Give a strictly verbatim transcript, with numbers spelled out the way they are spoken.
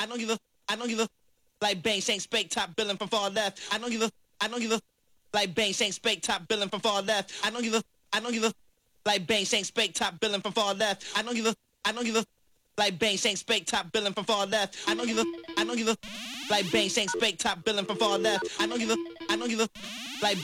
I don't give a, I don't give a, like bang, shank, spank, top billing from far left. I don't give a, I don't give a, like bang, shank, spank, top billing from far left. I don't give a, I don't give a, like bang, shank, spank, top billing from far left. I don't give a, I don't give a, like bang, shank, spank, top billing from far left. I don't give a, I don't give a, like bang, shank, spank, top billing from far left. I don't give a, I don't give a, like